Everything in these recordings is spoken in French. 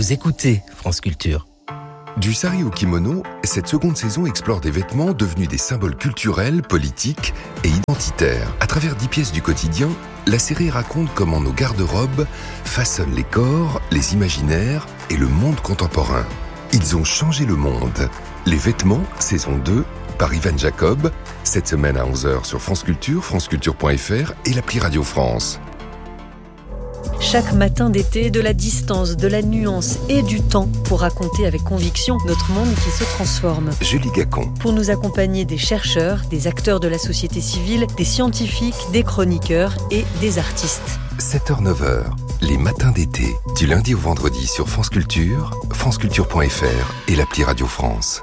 Vous écoutez France Culture. Du sari au kimono, cette seconde saison explore des vêtements devenus des symboles culturels, politiques et identitaires. À travers 10 pièces du quotidien, la série raconte comment nos garde-robes façonnent les corps, les imaginaires et le monde contemporain. Ils ont changé le monde. Les vêtements, saison 2, par Ivan Jacob, cette semaine à 11h sur France Culture, franceculture.fr et l'appli Radio France. Chaque matin d'été, de la distance, de la nuance et du temps pour raconter avec conviction notre monde qui se transforme. Julie Gacon. Pour nous accompagner des chercheurs, des acteurs de la société civile, des scientifiques, des chroniqueurs et des artistes. 7h-9h, les matins d'été, du lundi au vendredi sur France Culture, franceculture.fr et l'appli Radio France.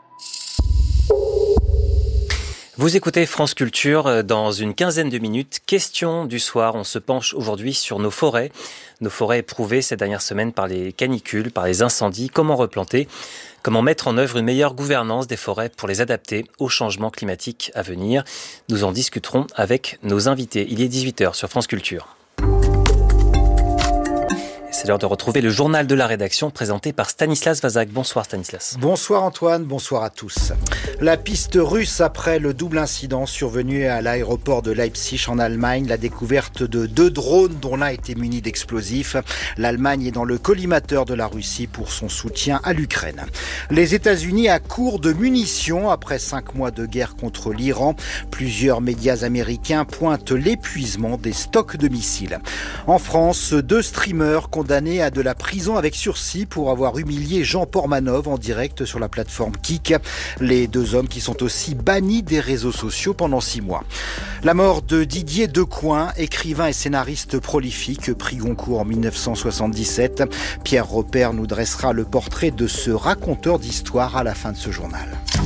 Vous écoutez France Culture, dans une quinzaine de minutes, question du soir. On se penche aujourd'hui sur nos forêts éprouvées ces dernières semaines par les canicules, par les incendies. Comment replanter ? Comment mettre en œuvre une meilleure gouvernance des forêts pour les adapter aux changements climatiques à venir ? Nous en discuterons avec nos invités. Il est 18h sur France Culture. C'est l'heure de retrouver le journal de la rédaction présenté par Stanislas Vazak. Bonsoir Stanislas. Bonsoir Antoine, bonsoir à tous. La piste russe après le double incident survenu à l'aéroport de Leipzig en Allemagne. La découverte de 2 drones dont l'un était muni d'explosifs. L'Allemagne est dans le collimateur de la Russie pour son soutien à l'Ukraine. Les États-Unis à court de munitions après 5 mois de guerre contre l'Iran. Plusieurs médias américains pointent l'épuisement des stocks de missiles. En France, 2 streamers condamnés à de la prison avec sursis pour avoir humilié Jean Portmanov en direct sur la plateforme Kik. Les 2 hommes qui sont aussi bannis des réseaux sociaux pendant 6 mois. La mort de Didier Decoing, écrivain et scénariste prolifique, prix Goncourt en 1977. Pierre Robert nous dressera le portrait de ce raconteur d'histoire à la fin de ce journal.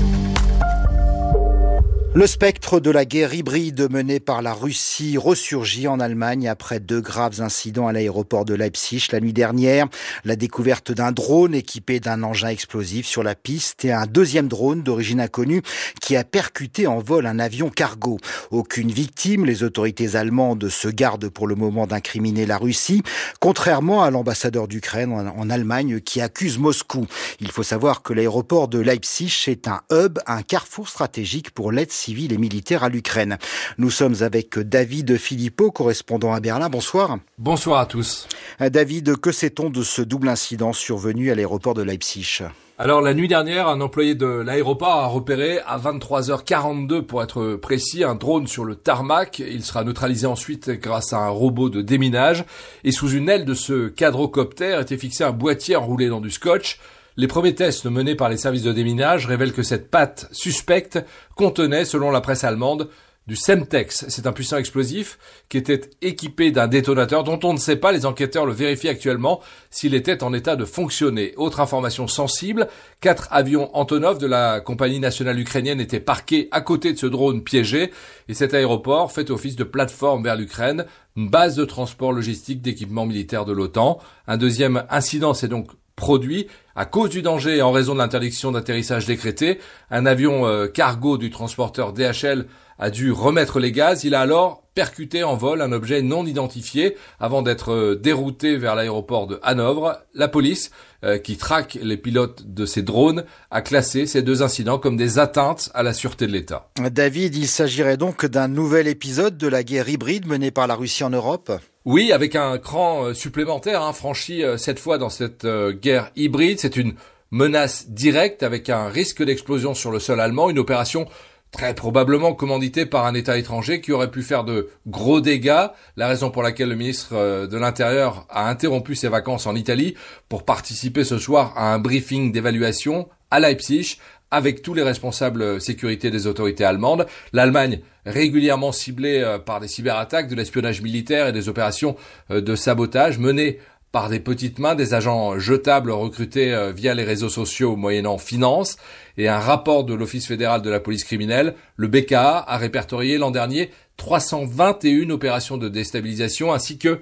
Le spectre de la guerre hybride menée par la Russie ressurgit en Allemagne après 2 graves incidents à l'aéroport de Leipzig la nuit dernière. La découverte d'un drone équipé d'un engin explosif sur la piste et un 2e drone d'origine inconnue qui a percuté en vol un avion cargo. Aucune victime, les autorités allemandes se gardent pour le moment d'incriminer la Russie, contrairement à l'ambassadeur d'Ukraine en Allemagne qui accuse Moscou. Il faut savoir que l'aéroport de Leipzig est un hub, un carrefour stratégique pour l'aide civile et militaire à l'Ukraine. Nous sommes avec David Philippot, correspondant à Berlin. Bonsoir. Bonsoir à tous. David, que sait-on de ce double incident survenu à l'aéroport de Leipzig ? Alors, la nuit dernière, un employé de l'aéroport a repéré à 23h42, pour être précis, un drone sur le tarmac. Il sera neutralisé ensuite grâce à un robot de déminage. Et sous une aile de ce quadrocoptère était fixé un boîtier enroulé dans du scotch. Les premiers tests menés par les services de déminage révèlent que cette patte suspecte contenait, selon la presse allemande, du Semtex. C'est un puissant explosif qui était équipé d'un détonateur dont on ne sait pas, les enquêteurs le vérifient actuellement, s'il était en état de fonctionner. Autre information sensible, 4 avions Antonov de la compagnie nationale ukrainienne étaient parqués à côté de ce drone piégé et cet aéroport fait office de plateforme vers l'Ukraine, une base de transport logistique d'équipements militaires de l'OTAN. Un deuxième incident s'est donc produit à cause du danger et en raison de l'interdiction d'atterrissage décrétée. Un avion cargo du transporteur DHL a dû remettre les gaz. Il a alors percuté en vol un objet non identifié avant d'être dérouté vers l'aéroport de Hanovre. La police, qui traque les pilotes de ces drones, a classé ces 2 incidents comme des atteintes à la sûreté de l'État. David, il s'agirait donc d'un nouvel épisode de la guerre hybride menée par la Russie en Europe ? Oui, avec un cran supplémentaire franchi cette fois dans cette guerre hybride. C'est une menace directe avec un risque d'explosion sur le sol allemand, une opération très probablement commanditée par un État étranger qui aurait pu faire de gros dégâts. La raison pour laquelle le ministre de l'Intérieur a interrompu ses vacances en Italie pour participer ce soir à un briefing d'évaluation à Leipzig avec tous les responsables sécurité des autorités allemandes. L'Allemagne, régulièrement ciblée par des cyberattaques, de l'espionnage militaire et des opérations de sabotage menées par des petites mains, des agents jetables recrutés via les réseaux sociaux moyennant finance. Et un rapport de l'Office fédéral de la police criminelle, le BKA, a répertorié l'an dernier 321 opérations de déstabilisation ainsi que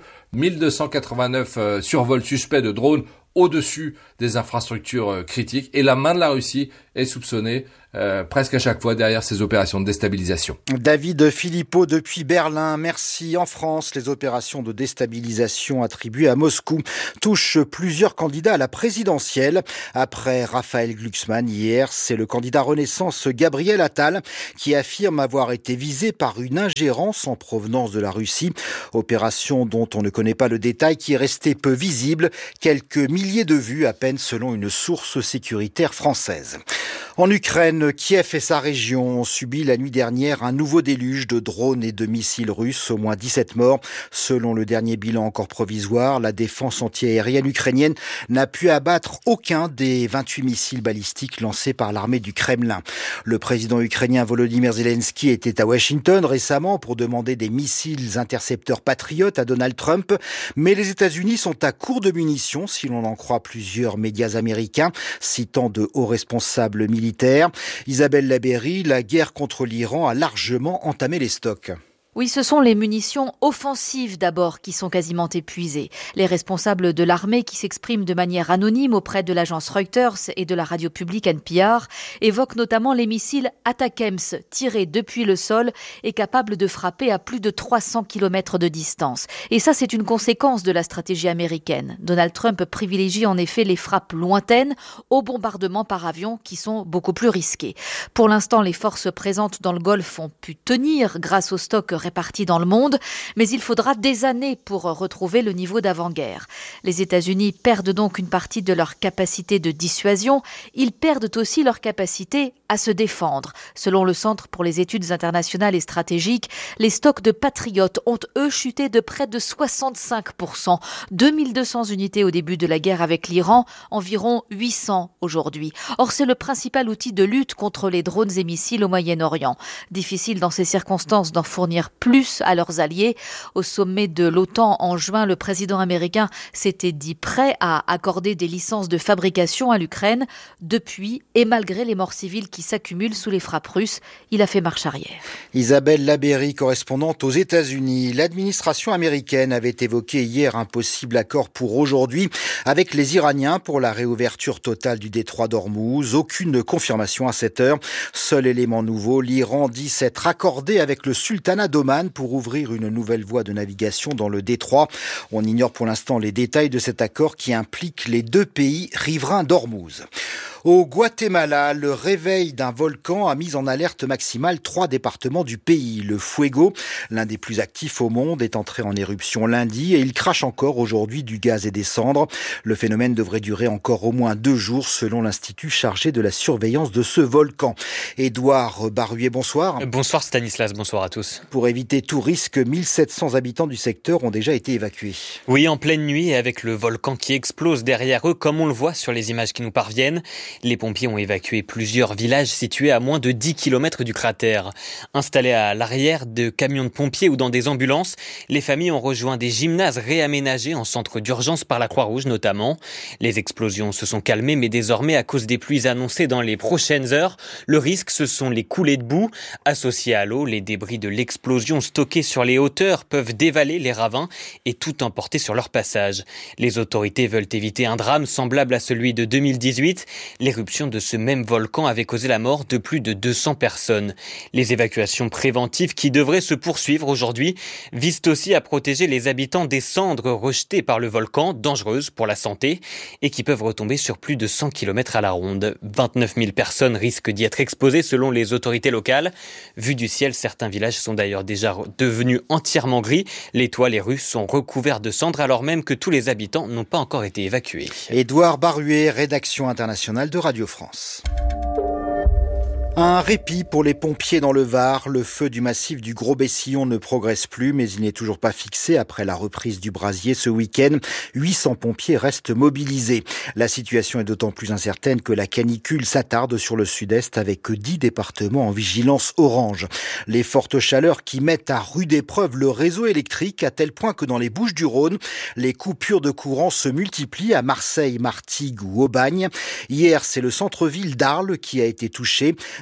1289 survols suspects de drones au-dessus des infrastructures critiques. Et la main de la Russie est soupçonné presque à chaque fois derrière ces opérations de déstabilisation. David Philippot depuis Berlin. Merci. En France, les opérations de déstabilisation attribuées à Moscou touchent plusieurs candidats à la présidentielle. Après Raphaël Glucksmann hier, c'est le candidat Renaissance Gabriel Attal qui affirme avoir été visé par une ingérence en provenance de la Russie. Opération dont on ne connaît pas le détail, qui est restée peu visible. Quelques milliers de vues à peine selon une source sécuritaire française. En Ukraine, Kiev et sa région ont subi la nuit dernière un nouveau déluge de drones et de missiles russes, au moins 17 morts. Selon le dernier bilan encore provisoire, la défense antiaérienne ukrainienne n'a pu abattre aucun des 28 missiles balistiques lancés par l'armée du Kremlin. Le président ukrainien Volodymyr Zelensky était à Washington récemment pour demander des missiles intercepteurs patriotes à Donald Trump, mais les États-Unis sont à court de munitions, si l'on en croit plusieurs médias américains, citant de hauts responsables militaires. Isabelle Labeyrie, la guerre contre l'Iran a largement entamé les stocks. Oui, ce sont les munitions offensives d'abord qui sont quasiment épuisées. Les responsables de l'armée qui s'expriment de manière anonyme auprès de l'agence Reuters et de la radio publique NPR évoquent notamment les missiles Atacms tirés depuis le sol et capables de frapper à plus de 300 km de distance. Et ça, c'est une conséquence de la stratégie américaine. Donald Trump privilégie en effet les frappes lointaines aux bombardements par avion qui sont beaucoup plus risqués. Pour l'instant, les forces présentes dans le Golfe ont pu tenir grâce aux stocks répartis dans le monde, mais il faudra des années pour retrouver le niveau d'avant-guerre. Les États-Unis perdent donc une partie de leur capacité de dissuasion. Ils perdent aussi leur capacité à se défendre. Selon le Centre pour les études internationales et stratégiques, les stocks de patriotes ont, eux, chuté de près de 65%. 2200 unités au début de la guerre avec l'Iran, environ 800 aujourd'hui. Or, c'est le principal outil de lutte contre les drones et missiles au Moyen-Orient. Difficile dans ces circonstances d'en fournir plus à leurs alliés. Au sommet de l'OTAN en juin, le président américain s'était dit prêt à accorder des licences de fabrication à l'Ukraine. Depuis, et malgré les morts civiles qui s'accumulent sous les frappes russes, il a fait marche arrière. Isabelle Labeyrie, correspondante aux États-Unis. L'administration américaine avait évoqué hier un possible accord pour aujourd'hui avec les Iraniens pour la réouverture totale du détroit d'Ormuz. Aucune confirmation à cette heure. Seul élément nouveau, l'Iran dit s'être accordé avec le sultanat d'Oman pour ouvrir une nouvelle voie de navigation dans le détroit. On ignore pour l'instant les détails de cet accord qui implique les deux pays riverains d'Ormuz. Au Guatemala, le réveil d'un volcan a mis en alerte maximale 3 départements du pays. Le Fuego, l'un des plus actifs au monde, est entré en éruption lundi et il crache encore aujourd'hui du gaz et des cendres. Le phénomène devrait durer encore au moins 2 jours selon l'institut chargé de la surveillance de ce volcan. Édouard Baruet, bonsoir. Bonsoir Stanislas, bonsoir à tous. Pour éviter tout risque, 1700 habitants du secteur ont déjà été évacués. Oui, en pleine nuit et avec le volcan qui explose derrière eux, comme on le voit sur les images qui nous parviennent. Les pompiers ont évacué plusieurs villages situés à moins de 10 km du cratère. Installés à l'arrière de camions de pompiers ou dans des ambulances, les familles ont rejoint des gymnases réaménagés en centre d'urgence par la Croix-Rouge notamment. Les explosions se sont calmées, mais désormais, à cause des pluies annoncées dans les prochaines heures, le risque, ce sont les coulées de boue. Associés à l'eau, les débris de l'explosion stockés sur les hauteurs peuvent dévaler les ravins et tout emporter sur leur passage. Les autorités veulent éviter un drame semblable à celui de 2018. L'éruption de ce même volcan avait causé la mort de plus de 200 personnes. Les évacuations préventives qui devraient se poursuivre aujourd'hui visent aussi à protéger les habitants des cendres rejetées par le volcan, dangereuses pour la santé, et qui peuvent retomber sur plus de 100 km à la ronde. 29 000 personnes risquent d'y être exposées selon les autorités locales. Vu du ciel, certains villages sont d'ailleurs déjà devenus entièrement gris. Les toits, les rues sont recouverts de cendres alors même que tous les habitants n'ont pas encore été évacués. Édouard Baruet, rédaction internationale de Radio France. Un répit pour les pompiers dans le Var. Le feu du massif du Gros-Bessillon ne progresse plus, mais il n'est toujours pas fixé après la reprise du brasier ce week-end. 800 pompiers restent mobilisés. La situation est d'autant plus incertaine que la canicule s'attarde sur le sud-est avec 10 départements en vigilance orange. Les fortes chaleurs qui mettent à rude épreuve le réseau électrique à tel point que dans les Bouches-du-Rhône, les coupures de courant se multiplient à Marseille, Martigues ou Aubagne. Hier, c'est le centre-ville d'Arles qui a été touché.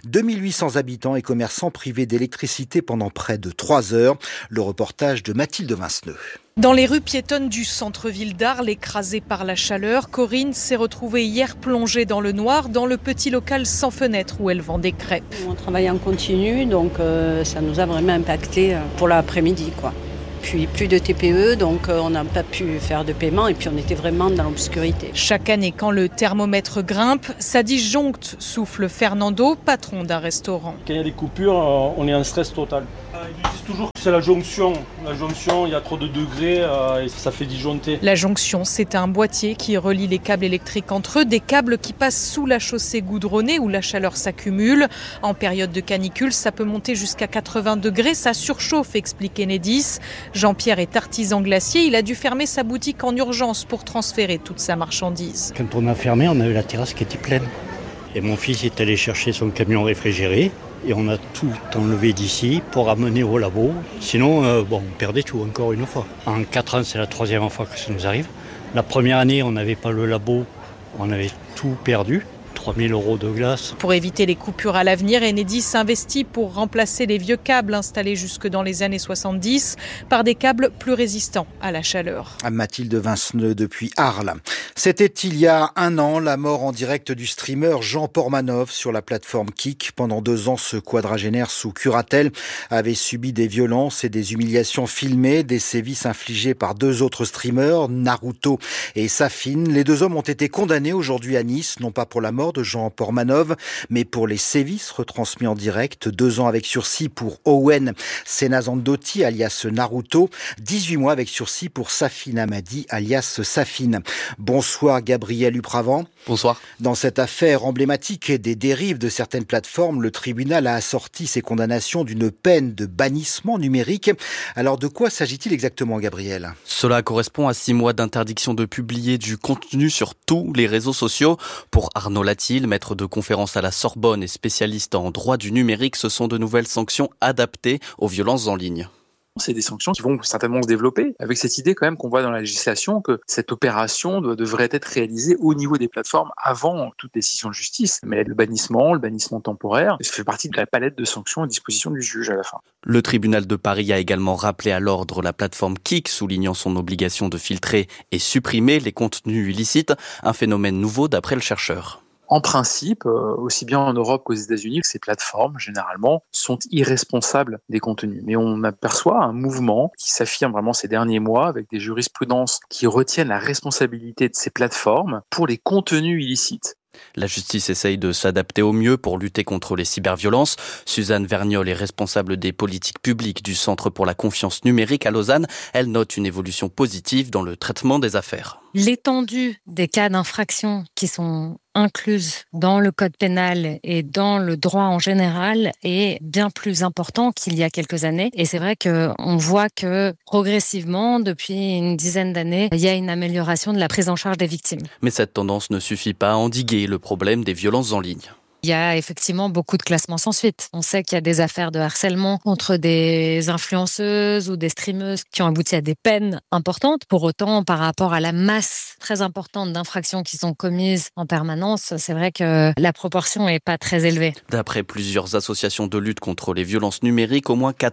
2800 habitants et commerçants privés d'électricité pendant près de 3 heures. Le reportage de Mathilde Vinceneux. Dans les rues piétonnes du centre-ville d'Arles, écrasées par la chaleur, Corinne s'est retrouvée hier plongée dans le noir dans le petit local sans fenêtre où elle vend des crêpes. On travaille en continu, donc ça nous a vraiment impacté pour l'après-midi, quoi. Puis plus de TPE, donc on n'a pas pu faire de paiement et puis on était vraiment dans l'obscurité. Chaque année, quand le thermomètre grimpe, ça disjoncte, souffle Fernando, patron d'un restaurant. Quand il y a des coupures, on est en stress total. Ils disent toujours que c'est la jonction. La jonction, il y a trop de degrés et ça fait disjoncter. La jonction, c'est un boîtier qui relie les câbles électriques entre eux, des câbles qui passent sous la chaussée goudronnée où la chaleur s'accumule. En période de canicule, ça peut monter jusqu'à 80 degrés, ça surchauffe, explique Enedis. Jean-Pierre est artisan glacier, il a dû fermer sa boutique en urgence pour transférer toute sa marchandise. Quand on a fermé, on avait la terrasse qui était pleine. Et mon fils est allé chercher son camion réfrigéré. Et on a tout enlevé d'ici pour amener au labo. Sinon, on perdait tout encore une fois. En 4 ans, c'est la 3e fois que ça nous arrive. La première année, on n'avait pas le labo. On avait tout perdu. 3 000 € de glace. Pour éviter les coupures à l'avenir, Enedis investit pour remplacer les vieux câbles installés jusque dans les années 70 par des câbles plus résistants à la chaleur. Mathilde Vinceneux depuis Arles. C'était il y a 1 an la mort en direct du streamer Jean Portmanov sur la plateforme Kik. Pendant 2 ans, ce quadragénaire sous curatelle avait subi des violences et des humiliations filmées, des sévices infligés par 2 autres streamers, Naruto et Safin. Les 2 hommes ont été condamnés aujourd'hui à Nice, non pas pour la mort de Jean Portmanov, mais pour les sévices retransmis en direct. 2 ans avec sursis pour Owen Senazandotti, alias Naruto. 18 mois avec sursis pour Safin Hamadi, alias Safin. Bonsoir Gabriel Upravant. Bonsoir. Dans cette affaire emblématique des dérives de certaines plateformes, le tribunal a assorti ses condamnations d'une peine de bannissement numérique. Alors de quoi s'agit-il exactement, Gabriel ? Cela correspond à 6 mois d'interdiction de publier du contenu sur tous les réseaux sociaux. Pour Arnaud Latil, maître de conférence à la Sorbonne et spécialiste en droit du numérique, ce sont de nouvelles sanctions adaptées aux violences en ligne. C'est des sanctions qui vont certainement se développer, avec cette idée quand même qu'on voit dans la législation que cette opération devrait être réalisée au niveau des plateformes avant toute décision de justice. Mais le bannissement temporaire, ça fait partie de la palette de sanctions à disposition du juge à la fin. Le tribunal de Paris a également rappelé à l'ordre la plateforme Kik, soulignant son obligation de filtrer et supprimer les contenus illicites, un phénomène nouveau d'après le chercheur. En principe, aussi bien en Europe qu'aux États-Unis, ces plateformes, généralement, sont irresponsables des contenus. Mais on aperçoit un mouvement qui s'affirme vraiment ces derniers mois avec des jurisprudences qui retiennent la responsabilité de ces plateformes pour les contenus illicites. La justice essaye de s'adapter au mieux pour lutter contre les cyberviolences. Suzanne Vergnol est responsable des politiques publiques du Centre pour la confiance numérique à Lausanne. Elle note une évolution positive dans le traitement des affaires. L'étendue des cas d'infraction qui sont incluses dans le code pénal et dans le droit en général est bien plus important qu'il y a quelques années. Et c'est vrai qu'on voit que progressivement, depuis une dizaine d'années, il y a une amélioration de la prise en charge des victimes. Mais cette tendance ne suffit pas à endiguer le problème des violences en ligne. Il y a effectivement beaucoup de classements sans suite. On sait qu'il y a des affaires de harcèlement contre des influenceuses ou des streameuses qui ont abouti à des peines importantes. Pour autant, par rapport à la masse très importante d'infractions qui sont commises en permanence, c'est vrai que la proportion n'est pas très élevée. D'après plusieurs associations de lutte contre les violences numériques, au moins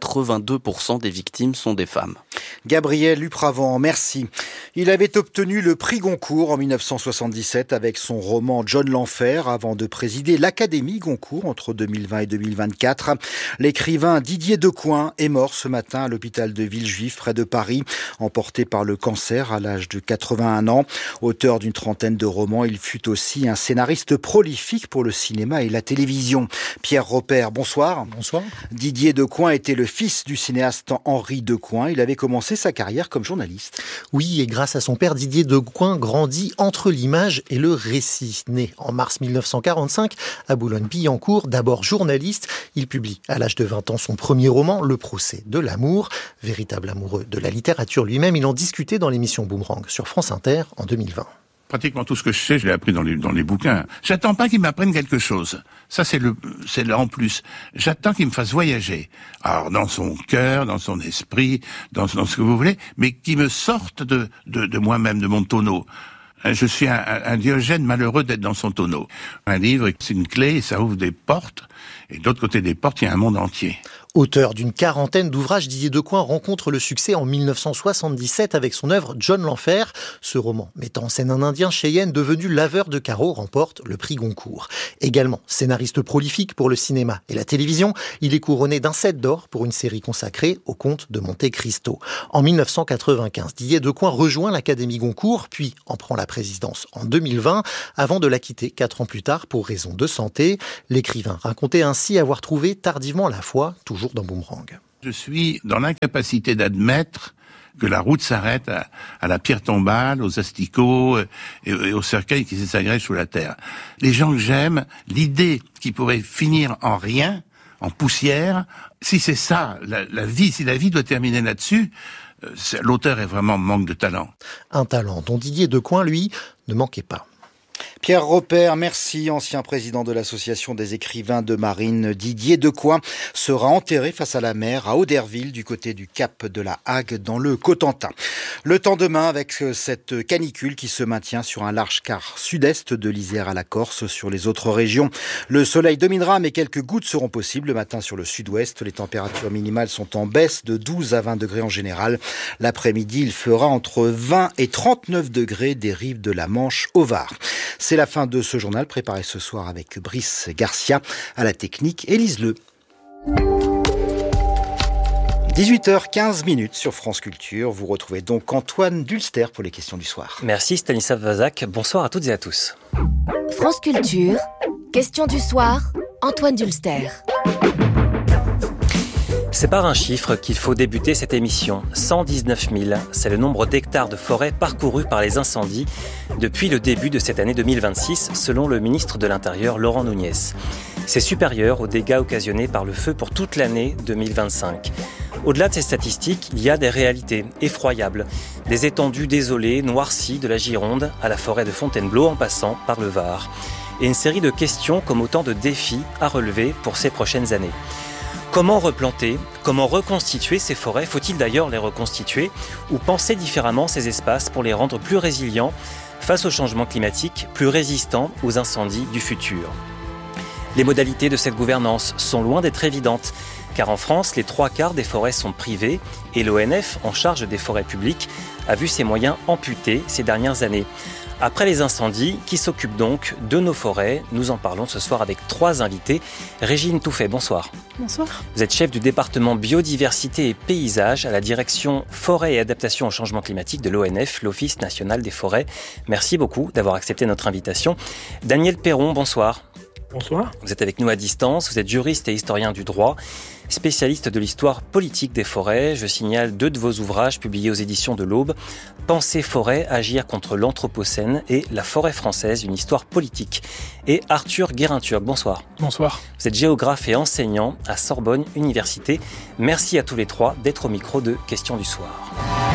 82% des victimes sont des femmes. Gabriel Upravant, merci. Il avait obtenu le prix Goncourt en 1977 avec son roman John l'Enfer avant de présider l'Académie Goncourt entre 2020 et 2024. L'écrivain Didier Decoing est mort ce matin à l'hôpital de Villejuif près de Paris, emporté par le cancer à l'âge de 81 ans. Auteur d'une trentaine de romans, il fut aussi un scénariste prolifique pour le cinéma et la télévision. Pierre Robert, bonsoir. Bonsoir. Didier Decoing était le fils du cinéaste Henri Decoing. Il avait commencé sa carrière comme journaliste. Oui, et grâce à son père, Didier Decoing grandit entre l'image et le récit. Né en mars 1945 à Boulogne-Billancourt, d'abord journaliste, il publie à l'âge de 20 ans son premier roman, Le procès de l'amour. Véritable amoureux de la littérature lui-même, il en discutait dans l'émission Boomerang sur France Inter en 2020. Pratiquement tout ce que je sais, je l'ai appris dans les bouquins. J'attends pas qu'ils m'apprennent quelque chose. Ça, c'est le en plus. J'attends qu'ils me fassent voyager. Alors, dans son cœur, dans son esprit, dans ce que vous voulez, mais qu'ils me sortent de moi-même, de mon tonneau. Je suis un Diogène malheureux d'être dans son tonneau. Un livre, c'est une clé et ça ouvre des portes. Et de l'autre côté des portes, il y a un monde entier. Auteur d'une quarantaine d'ouvrages, Didier Decoing rencontre le succès en 1977 avec son œuvre John l'Enfer. Ce roman, mettant en scène un Indien Cheyenne devenu laveur de carreaux, remporte le prix Goncourt. Également scénariste prolifique pour le cinéma et la télévision, il est couronné d'un 7 d'or pour une série consacrée au comte de Monte Cristo. En 1995, Didier Decoing rejoint l'Académie Goncourt, puis en prend la présidence en 2020, avant de la quitter 4 ans plus tard pour raison de santé. L'écrivain racontait ainsi avoir trouvé tardivement la foi, toujours dans Boomerang. Je suis dans l'incapacité d'admettre que la route s'arrête à la pierre tombale, aux asticots et au cercueil qui s'agrège sous la terre. Les gens que j'aime, l'idée qu'ils pourraient finir en rien, en poussière, si c'est ça, la vie, si la vie doit terminer là-dessus, l'auteur est vraiment manque de talent. Un talent dont Didier Decoing, lui, ne manquait pas. Pierre Robert, merci, ancien président de l'association des écrivains de marine. Didier Decoing sera enterré face à la mer à Auderville, du côté du cap de la Hague, dans le Cotentin. Le temps demain avec cette canicule qui se maintient sur un large quart sud-est de l'Isère à la Corse. Sur les autres régions, le soleil dominera, mais quelques gouttes seront possibles le matin sur le sud-ouest. Les températures minimales sont en baisse de 12 à 20 degrés en général. L'après-midi, il fera entre 20 et 39 degrés des rives de la Manche au Var. C'est la fin de ce journal préparé ce soir avec Brice Garcia, à la technique Élise Le. 18h15 sur France Culture. Vous retrouvez donc Antoine Dulster pour les questions du soir. Merci Stanisław Wazak. Bonsoir à toutes et à tous. France Culture, questions du soir, Antoine Dulster. C'est par un chiffre qu'il faut débuter cette émission. 119 000, c'est le nombre d'hectares de forêt parcourus par les incendies depuis le début de cette année 2026, selon le ministre de l'Intérieur Laurent Nunez. C'est supérieur aux dégâts occasionnés par le feu pour toute l'année 2025. Au-delà de ces statistiques, il y a des réalités effroyables. Des étendues désolées, noircies de la Gironde à la forêt de Fontainebleau en passant par le Var. Et une série de questions comme autant de défis à relever pour ces prochaines années. Comment replanter ? Comment reconstituer ces forêts ? Faut-il d'ailleurs les reconstituer ou penser différemment ces espaces pour les rendre plus résilients face au changement climatique, plus résistants aux incendies du futur ? Les modalités de cette gouvernance sont loin d'être évidentes, car en France, les 3/4 des forêts sont privées et l'ONF, en charge des forêts publiques, a vu ses moyens amputés ces dernières années. Après les incendies, qui s'occupent donc de nos forêts ? Nous en parlons ce soir avec 3 invités. Régine Touffet, bonsoir. Bonsoir. Vous êtes chef du département biodiversité et paysage à la direction forêt et adaptation au changement climatique de l'ONF, l'Office national des forêts. Merci beaucoup d'avoir accepté notre invitation. Daniel Perron, bonsoir. Bonsoir. Vous êtes avec nous à distance, vous êtes juriste et historien du droit, spécialiste de l'histoire politique des forêts. Je signale 2 de vos ouvrages publiés aux éditions de l'Aube, Penser forêt, agir contre l'anthropocène et La forêt française, une histoire politique. Et Arthur Guérinturc, bonsoir. Bonsoir. Vous êtes géographe et enseignant à Sorbonne Université. Merci à tous les 3 d'être au micro de Questions du soir.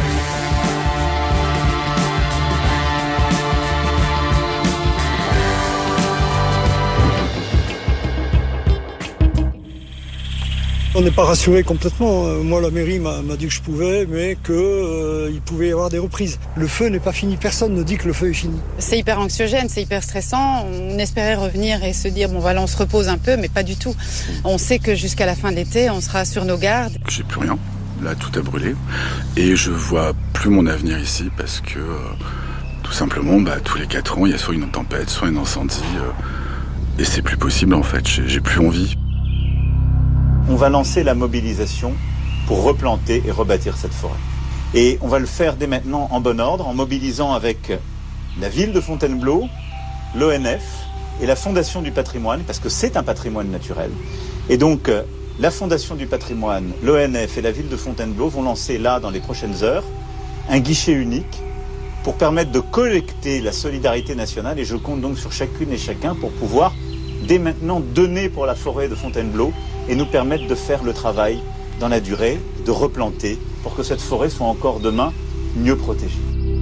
On n'est pas rassuré complètement. Moi, la mairie m'a dit que je pouvais, mais qu'il pouvait y avoir des reprises. Le feu n'est pas fini. Personne ne dit que le feu est fini. C'est hyper anxiogène, c'est hyper stressant. On espérait revenir et se dire, bon voilà, on se repose un peu, mais pas du tout. On sait que jusqu'à la fin de l'été, on sera sur nos gardes. J'ai plus rien. Là, tout a brûlé. Et je vois plus mon avenir ici parce que, tout simplement, tous les 4 ans, il y a soit une tempête, soit un incendie. Et c'est plus possible, en fait. J'ai plus envie. On va lancer la mobilisation pour replanter et rebâtir cette forêt. Et on va le faire dès maintenant en bon ordre, en mobilisant avec la ville de Fontainebleau, l'ONF et la Fondation du patrimoine, parce que c'est un patrimoine naturel. Et donc, la Fondation du patrimoine, l'ONF et la ville de Fontainebleau vont lancer là, dans les prochaines heures, un guichet unique pour permettre de collecter la solidarité nationale. Et je compte donc sur chacune et chacun pour pouvoir dès maintenant donner pour la forêt de Fontainebleau et nous permettre de faire le travail dans la durée, de replanter pour que cette forêt soit encore demain mieux protégée.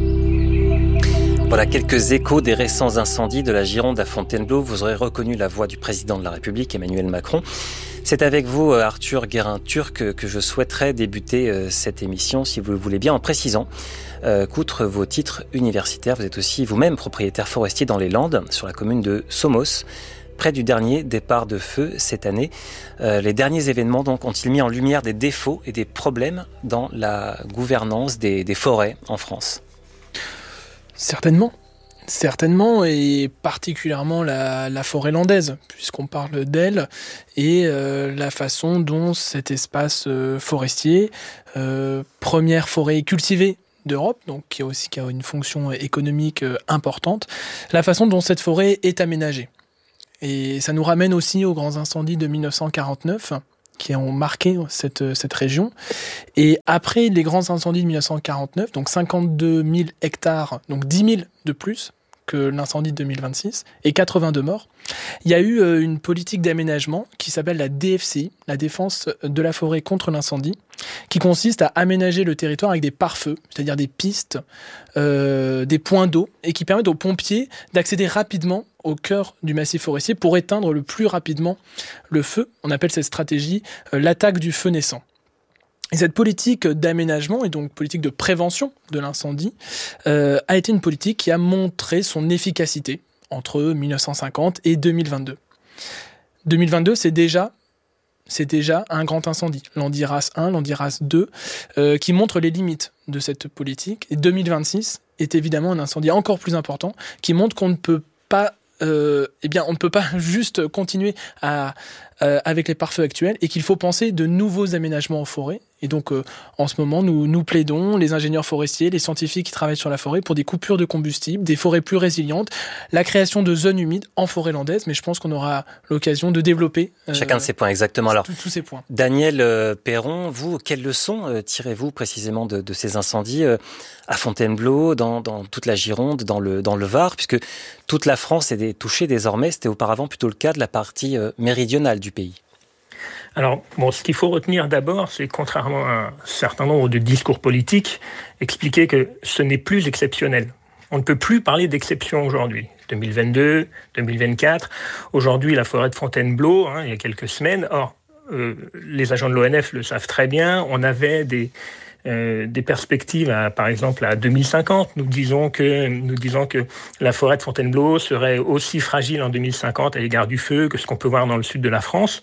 Voilà quelques échos des récents incendies de la Gironde à Fontainebleau. Vous aurez reconnu la voix du président de la République, Emmanuel Macron. C'est avec vous, Arthur Guérin-Turc, que je souhaiterais débuter cette émission, si vous le voulez bien, en précisant qu'outre vos titres universitaires, vous êtes aussi vous-même propriétaire forestier dans les Landes, sur la commune de Somos, près du dernier départ de feu cette année. Les derniers événements donc, ont-ils mis en lumière des défauts et des problèmes dans la gouvernance des forêts en France ? Certainement, et particulièrement la forêt landaise, puisqu'on parle d'elle, et la façon dont cet espace forestier, première forêt cultivée d'Europe, donc qui a une fonction économique importante, la façon dont cette forêt est aménagée. Et ça nous ramène aussi aux grands incendies de 1949, qui ont marqué cette région. Et après les grands incendies de 1949, donc 52 000 hectares, donc 10 000 de plus que l'incendie de 2026, et 82 morts, il y a eu une politique d'aménagement qui s'appelle la DFCI, la défense de la forêt contre l'incendie, qui consiste à aménager le territoire avec des pare-feux, c'est-à-dire des pistes, des points d'eau, et qui permettent aux pompiers d'accéder rapidement au cœur du massif forestier pour éteindre le plus rapidement le feu. On appelle cette stratégie l'attaque du feu naissant. Et cette politique d'aménagement et donc politique de prévention de l'incendie a été une politique qui a montré son efficacité entre 1950 et 2022. 2022, c'est déjà un grand incendie, Landiras 1, Landiras 2, qui montre les limites de cette politique. Et 2026 est évidemment un incendie encore plus important qui montre qu'on ne peut pas on ne peut pas juste continuer avec les pare-feux actuels et qu'il faut penser de nouveaux aménagements en forêt. Et donc, en ce moment, nous plaidons, les ingénieurs forestiers, les scientifiques qui travaillent sur la forêt, pour des coupures de combustible, des forêts plus résilientes, la création de zones humides en forêt landaise. Mais je pense qu'on aura l'occasion de développer chacun de ces points, exactement. Alors, tous ces points. Daniel Perron, vous, quelles leçons tirez-vous précisément de ces incendies à Fontainebleau, dans toute la Gironde, dans le Var, puisque toute la France est touchée désormais, c'était auparavant plutôt le cas de la partie méridionale du pays. Alors, ce qu'il faut retenir d'abord, c'est contrairement à un certain nombre de discours politiques, expliquer que ce n'est plus exceptionnel. On ne peut plus parler d'exception aujourd'hui. 2022, 2024, aujourd'hui la forêt de Fontainebleau, il y a quelques semaines, les agents de l'ONF le savent très bien, on avait des perspectives, par exemple à 2050. Nous disons que la forêt de Fontainebleau serait aussi fragile en 2050 à l'égard du feu que ce qu'on peut voir dans le sud de la France.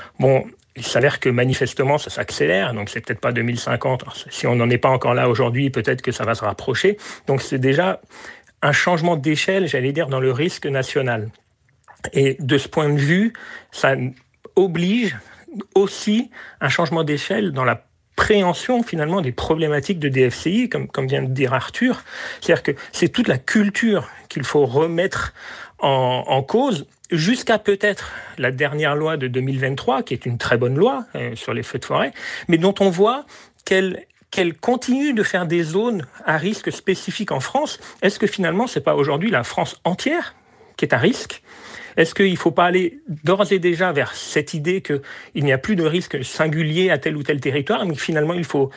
Il s'avère que manifestement ça s'accélère, donc c'est peut-être pas 2050. Si on n'en est pas encore là aujourd'hui, peut-être que ça va se rapprocher. Donc c'est déjà un changement d'échelle, j'allais dire, dans le risque national. Et de ce point de vue, ça oblige aussi un changement d'échelle dans la préhension finalement des problématiques de DFCI, comme vient de dire Arthur. C'est-à-dire que c'est toute la culture qu'il faut remettre en cause, jusqu'à peut-être la dernière loi de 2023, qui est une très bonne loi sur les feux de forêt, mais dont on voit qu'elle continue de faire des zones à risque spécifique en France. Est-ce que finalement, c'est pas aujourd'hui la France entière qui est à risque ? Est-ce qu'il ne faut pas aller d'ores et déjà vers cette idée qu'il n'y a plus de risque singulier à tel ou tel territoire, mais que finalement il faut,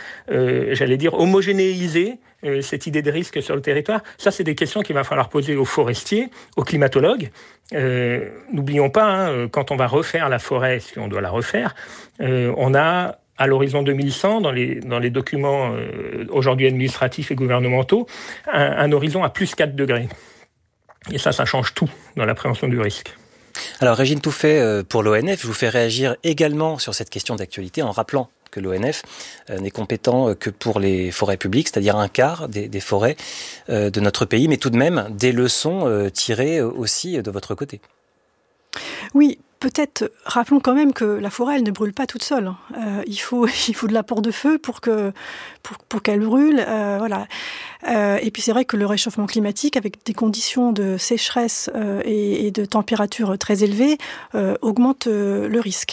homogénéiser cette idée de risque sur le territoire? Ça, c'est des questions qu'il va falloir poser aux forestiers, aux climatologues. N'oublions pas, quand on va refaire la forêt, si on doit la refaire, on a à l'horizon 2100, dans les documents aujourd'hui administratifs et gouvernementaux, un horizon à plus 4 degrés. Et ça change tout dans la prévention du risque. Alors Régine Touffet, pour l'ONF, je vous fais réagir également sur cette question d'actualité en rappelant que l'ONF n'est compétent que pour les forêts publiques, c'est-à-dire un quart des forêts de notre pays, mais tout de même des leçons tirées aussi de votre côté. Oui, peut-être rappelons quand même que la forêt, elle ne brûle pas toute seule. Il faut de l'apport de feu pour qu'elle brûle. Voilà. Et puis c'est vrai que le réchauffement climatique, avec des conditions de sécheresse et de température très élevées, augmente le risque.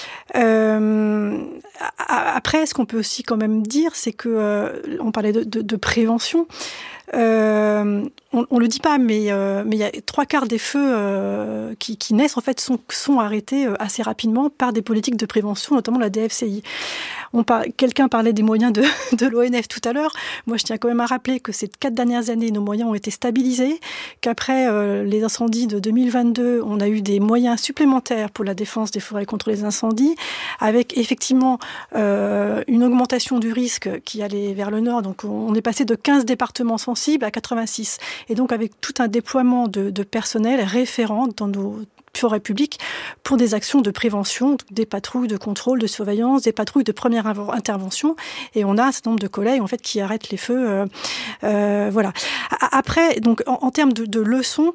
Après, ce qu'on peut aussi quand même dire, c'est que on parlait de prévention. On on le dit pas, mais il y a 3/4 des feux qui naissent en fait sont arrêtés assez rapidement par des politiques de prévention, notamment la DFCI. Quelqu'un parlait des moyens de l'ONF tout à l'heure. Moi, je tiens quand même à rappeler que ces 4 dernières années, nos moyens ont été stabilisés, qu'après les incendies de 2022, on a eu des moyens supplémentaires pour la défense des forêts contre les incendies, avec effectivement une augmentation du risque qui allait vers le nord. Donc, on est passé de 15 départements sensibles à 86. Et donc, avec tout un déploiement de personnel référent dans nos forêts publiques pour des actions de prévention, des patrouilles de contrôle, de surveillance, des patrouilles de première intervention. Et on a un certain nombre de collègues en fait qui arrêtent les feux. Voilà. Après, donc en termes de leçons.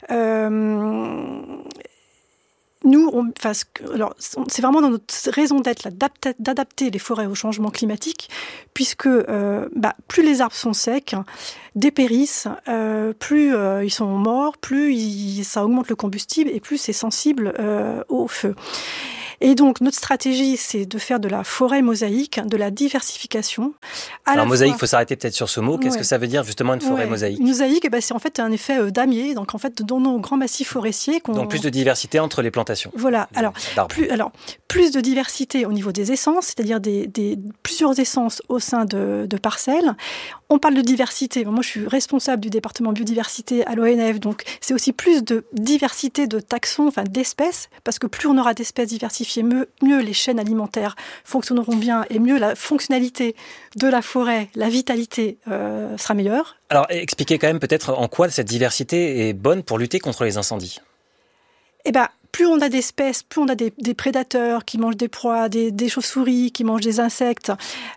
Nous, c'est vraiment dans notre raison d'être là, d'adapter les forêts au changement climatique, puisque plus les arbres sont secs, dépérissent, plus ils sont morts, plus ça augmente le combustible et plus c'est sensible au feu. Et donc, notre stratégie, c'est de faire de la forêt mosaïque, de la diversification. Alors, mosaïque, il faut s'arrêter peut-être sur ce mot. Qu'est-ce que ça veut dire, justement, une forêt mosaïque ? Une mosaïque, c'est en fait un effet damier. Donc, en fait, dans nos grands massifs forestiers... Donc, plus de diversité entre les plantations. Voilà. Plus de diversité au niveau des essences, c'est-à-dire plusieurs essences au sein de parcelles. On parle de diversité. Moi, je suis responsable du département biodiversité à l'ONF. Donc, c'est aussi plus de diversité de taxons, d'espèces, parce que plus on aura d'espèces diversifiées, mieux les chaînes alimentaires fonctionneront bien et mieux la fonctionnalité de la forêt, la vitalité sera meilleure. Alors, expliquez quand même peut-être en quoi cette diversité est bonne pour lutter contre les incendies. Plus on a d'espèces, plus on a des prédateurs qui mangent des proies, des chauves-souris qui mangent des insectes,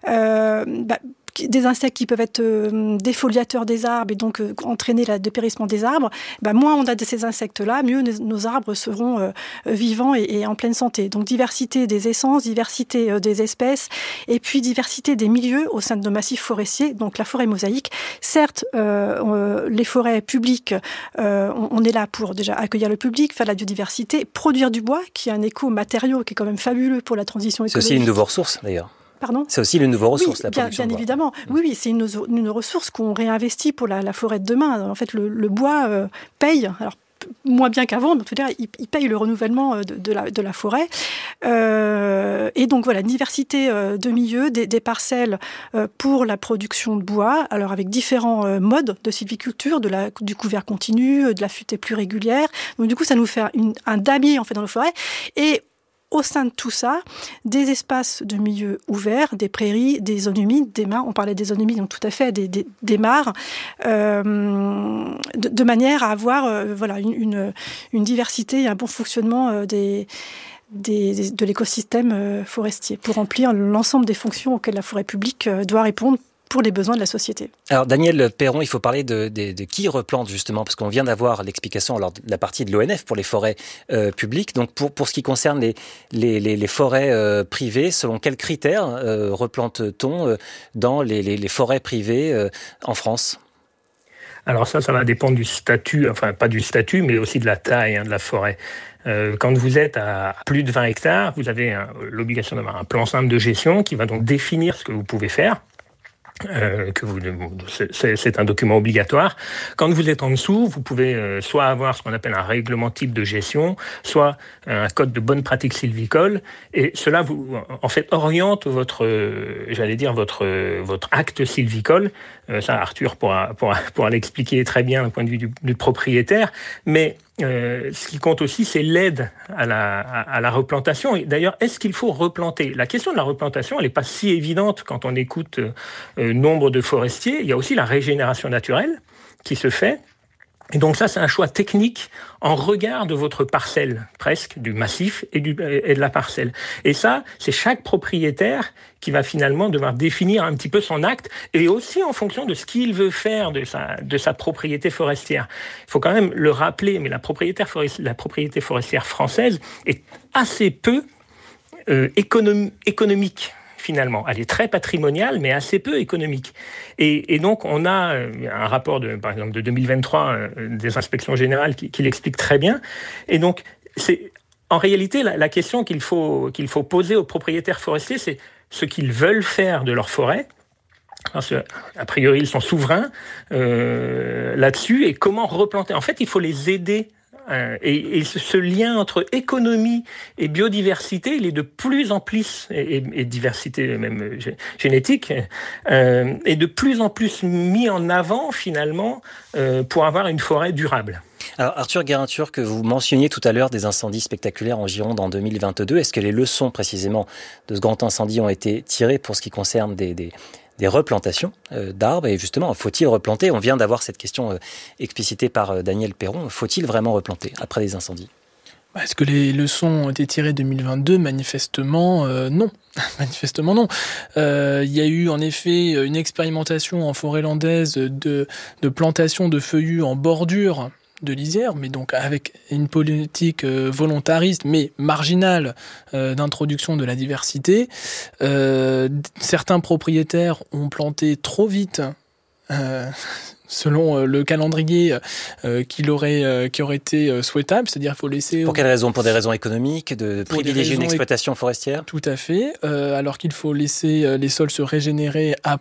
des insectes qui peuvent être défoliateurs des arbres et donc entraîner le dépérissement des arbres, moins on a de ces insectes-là, mieux nos arbres seront vivants et en pleine santé. Donc diversité des essences, diversité des espèces et puis diversité des milieux au sein de nos massifs forestiers, donc la forêt mosaïque. Certes, les forêts publiques, on est là pour déjà accueillir le public, faire de la biodiversité, produire du bois, qui est un éco-matériau qui est quand même fabuleux pour la transition écologique. C'est aussi une de vos ressources d'ailleurs. Pardon ? C'est aussi l'une de vos ressources, la production bien de bois. Évidemment. Oui, c'est une ressource qu'on réinvestit pour la forêt de demain. En fait, le bois paye. Alors, moins bien qu'avant, mais il paye le renouvellement de la forêt. Et donc, voilà, une diversité de milieux, des parcelles pour la production de bois, alors avec différents modes de sylviculture, du couvert continu, de la futée plus régulière. Donc, du coup, ça nous fait un damier, en fait, dans nos forêts. Et au sein de tout ça, des espaces de milieux ouverts, des prairies, des zones humides, des mares. On parlait des zones humides, donc tout à fait, des mares, de manière à avoir une diversité et un bon fonctionnement de l'écosystème forestier pour remplir l'ensemble des fonctions auxquelles la forêt publique doit répondre pour les besoins de la société. Alors Daniel Perron, il faut parler de qui replante justement, parce qu'on vient d'avoir l'explication de la partie de l'ONF pour les forêts publiques. Donc pour ce qui concerne les forêts privées, selon quels critères replante-t-on dans les forêts privées en France ? Alors ça va dépendre du statut, enfin pas du statut, mais aussi de la taille de la forêt. Quand vous êtes à plus de 20 hectares, vous avez l'obligation d'avoir un plan simple de gestion qui va donc définir ce que vous pouvez faire. C'est un document obligatoire. Quand vous êtes en dessous, vous pouvez soit avoir ce qu'on appelle un règlement type de gestion, soit un code de bonne pratique sylvicole, et cela vous en fait oriente votre acte sylvicole. Ça, Arthur pourra l'expliquer très bien d'un point de vue du propriétaire, mais ce qui compte aussi, c'est l'aide à la replantation. Et d'ailleurs, est-ce qu'il faut replanter ? La question de la replantation, elle n'est pas si évidente quand on écoute nombre de forestiers. Il y a aussi la régénération naturelle qui se fait. Et donc ça, c'est un choix technique en regard de votre parcelle, presque, du massif et de la parcelle. Et ça, c'est chaque propriétaire qui va finalement devoir définir un petit peu son acte, et aussi en fonction de ce qu'il veut faire de sa propriété forestière. Il faut quand même le rappeler, mais la propriété forestière française est assez peu économique. Finalement, elle est très patrimoniale, mais assez peu économique. Et donc, on a un rapport, par exemple, de 2023 des inspections générales qui l'explique très bien. Et donc, c'est en réalité la question qu'il faut poser aux propriétaires forestiers, c'est ce qu'ils veulent faire de leur forêt. Parce que, a priori, ils sont souverains là-dessus. Et comment replanter ? En fait, il faut les aider. Et ce lien entre économie et biodiversité, il est de plus en plus, et diversité même génétique, est de plus en plus mis en avant finalement pour avoir une forêt durable. Alors Arthur Guérin-Turc, que vous mentionniez tout à l'heure des incendies spectaculaires en Gironde en 2022, est-ce que les leçons précisément de ce grand incendie ont été tirées pour ce qui concerne des replantations d'arbres? Et justement, faut-il replanter ? On vient d'avoir cette question explicitée par Daniel Perron. Faut-il vraiment replanter après des incendies ? Est-ce que les leçons ont été tirées 2022 ? Manifestement, non. Manifestement, non. Il y a eu en effet une expérimentation en forêt landaise de plantation de feuillus en bordure de lisière, mais donc avec une politique volontariste mais marginale d'introduction de la diversité. Certains propriétaires ont planté trop vite selon le calendrier qui aurait été souhaitable, c'est-à-dire qu'il faut laisser... Pour quelles raisons ? Pour des raisons économiques, de privilégier une exploitation forestière ? Tout à fait, alors qu'il faut laisser les sols se régénérer à